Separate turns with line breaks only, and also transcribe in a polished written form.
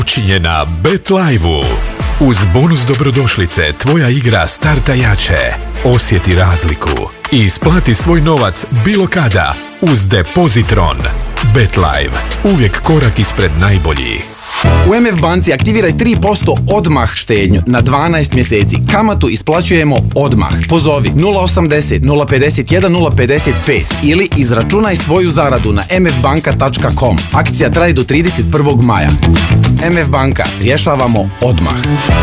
Učinjena BetLive-u. Uz bonus dobrodošlice tvoja igra starta jače. Osjeti razliku i isplati svoj novac bilo kada uz Depozitron. BetLive. Uvijek korak ispred najboljih.
U MF banci aktiviraj 3% odmah štednju na 12 mjeseci. Kamatu isplaćujemo odmah. Pozovi 080 051 055 ili izračunaj svoju zaradu na mfbanka.com. Akcija traje do 31. maja. MF banka. Rješavamo odmah.